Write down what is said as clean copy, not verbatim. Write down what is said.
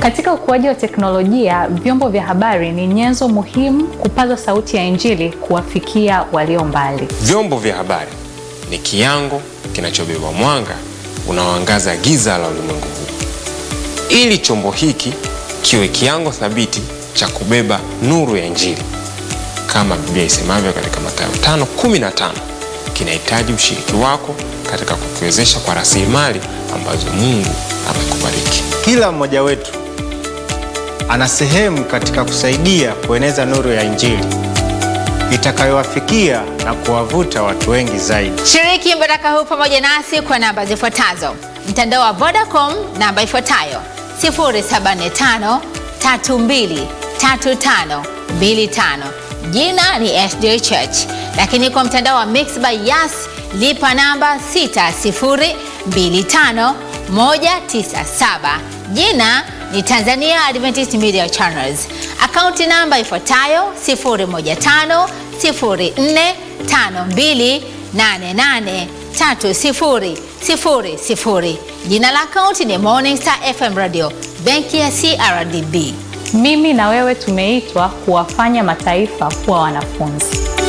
Katika ukuaji wa teknolojia, vyombo vya habari ni nyenzo muhimu kupaza sauti ya Injili kuwafikia walio mbali. Vyombo vya habari ni kiango kinachobeba mwanga unaoangaza giza la ulimwengu huu. Ili chombo hiki kiwe kiango thabiti cha kubeba nuru ya Injili, kama Biblia isemavyo katika Mathayo 5:15, kinahitaji ushiriki wako katika kukiwezesha kwa rasilimali ambazo Mungu amekubariki. Kila mmoja wetu ana sehemu katika kusaidia kueneza nuru ya Injili itakayowafikia na kuwavuta watu wengi zaidi. Shiriki mbaraka huu pamoja nasi kwa namba zifuatazo. Mtandao wa Vodacom, namba ifuatayo 0745323525. Jina ni SJ Church. Lakini kwa mtandao wa Mixx by Yas, lipa namba 6025197. Jina ni Tanzania Adventist Media Channels. Akaunti namba ifuatayo 0150452883000. Jina la akaunti ni Morning Star FM Radio, benki ya CRDB. Mimi na wewe tumeitwa kuwafanya mataifa kuwa wanafunzi.